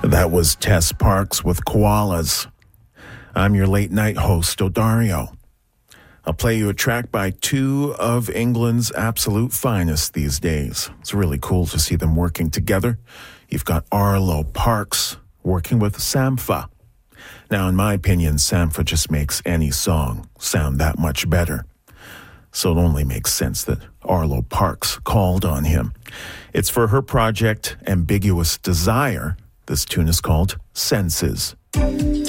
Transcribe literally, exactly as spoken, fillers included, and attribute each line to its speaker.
Speaker 1: That was Tess Parks with Koalas. I'm your late night host, Odario. I'll play you a track by two of England's absolute finest these days. It's really cool to see them working together. You've got Arlo Parks working with Sampha. Now, in my opinion, Sampha just makes any song sound that much better. So it only makes sense that Arlo Parks called on him. It's for her project, Ambiguous Desire. This tune is called Senses.